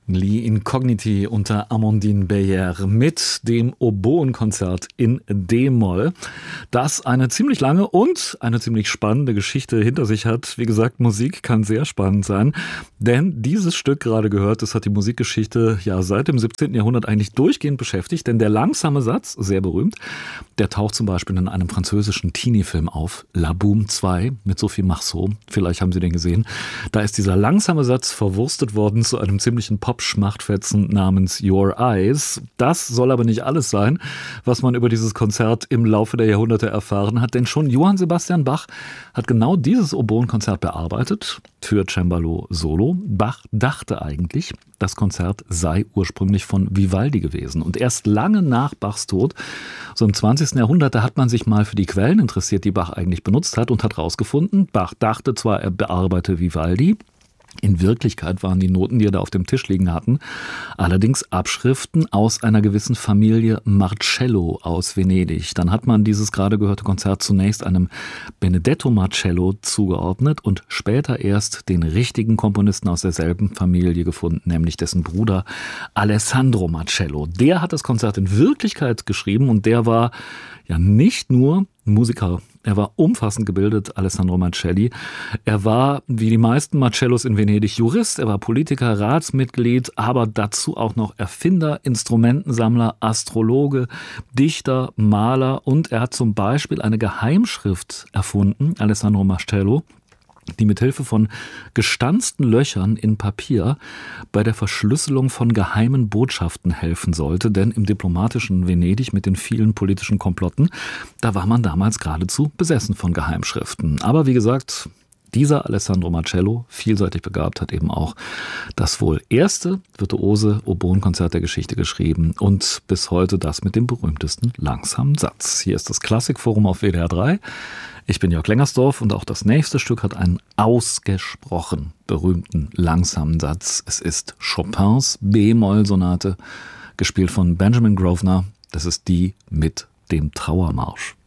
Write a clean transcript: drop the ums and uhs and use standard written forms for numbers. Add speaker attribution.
Speaker 1: Li Incogniti unter Amandine Beyer mit dem Oboenkonzert in D-Moll, das eine ziemlich lange und eine ziemlich spannende Geschichte hinter sich hat. Wie gesagt, Musik kann sehr spannend sein, denn dieses Stück gerade gehört, das hat die Musikgeschichte ja seit dem 17. Jahrhundert eigentlich durchgehend beschäftigt, denn der langsame Satz, sehr berühmt, der taucht zum Beispiel in einem französischen Teenie-Film auf, La Boum 2 mit Sophie Marceau, vielleicht haben Sie den gesehen. Da ist dieser langsame Satz verwurstet worden zu einem ziemlichen Pop-Schmachtfetzen namens Your Eyes. Das soll aber nicht alles sein, was man über dieses Konzert im Laufe der Jahrhunderte erfahren hat, denn schon Johann Sebastian Bach hat genau dieses Oboenkonzert bearbeitet für Cembalo Solo. Bach dachte eigentlich, das Konzert sei ursprünglich von Vivaldi gewesen. Und erst lange nach Bachs Tod, so im 20. Jahrhundert, da hat man sich mal für die Quellen interessiert, die Bach eigentlich benutzt hat und hat herausgefunden, Bach dachte zwar, er bearbeite Vivaldi, in Wirklichkeit waren die Noten, die er da auf dem Tisch liegen hatten, allerdings Abschriften aus einer gewissen Familie Marcello aus Venedig. Dann hat man dieses gerade gehörte Konzert zunächst einem Benedetto Marcello zugeordnet und später erst den richtigen Komponisten aus derselben Familie gefunden, nämlich dessen Bruder Alessandro Marcello. Der hat das Konzert in Wirklichkeit geschrieben und der war ja nicht nur Musiker. Er war umfassend gebildet, Alessandro Marcelli. Er war, wie die meisten Marcellos in Venedig, Jurist. Er war Politiker, Ratsmitglied, aber dazu auch noch Erfinder, Instrumentensammler, Astrologe, Dichter, Maler. Und er hat zum Beispiel eine Geheimschrift erfunden, Alessandro Marcello, die mit Hilfe von gestanzten Löchern in Papier bei der Verschlüsselung von geheimen Botschaften helfen sollte. Denn im diplomatischen Venedig mit den vielen politischen Komplotten, da war man damals geradezu besessen von Geheimschriften. Aber wie gesagt, dieser Alessandro Marcello, vielseitig begabt, hat eben auch das wohl erste virtuose Oboenkonzert der Geschichte geschrieben und bis heute das mit dem berühmtesten langsamen Satz. Hier ist das Klassikforum auf WDR 3. Ich bin Jörg Lengersdorf und auch das nächste Stück hat einen ausgesprochen berühmten langsamen Satz. Es ist Chopins B-Moll-Sonate, gespielt von Benjamin Grosvenor. Das ist die mit dem Trauermarsch.